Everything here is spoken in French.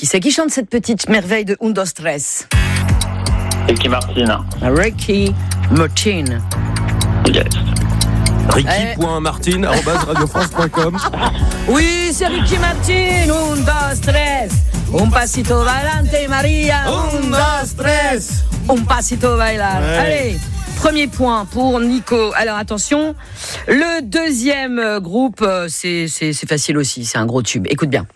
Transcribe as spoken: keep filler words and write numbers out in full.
qui c'est qui chante cette petite merveille de Un, dos, tres? Ricky Martin. Ricky Martin. Yes. Ricky.martin arobase radiofrance point com. Oui, c'est Ricky Martin. Un, dos, tres. Un pasito adelante, Maria. Un, dos, tres. Un pasito bailar. Ouais. Allez, premier point pour Nico. Alors attention, le deuxième groupe, c'est, c'est, c'est facile aussi, c'est un gros tube. Écoute bien.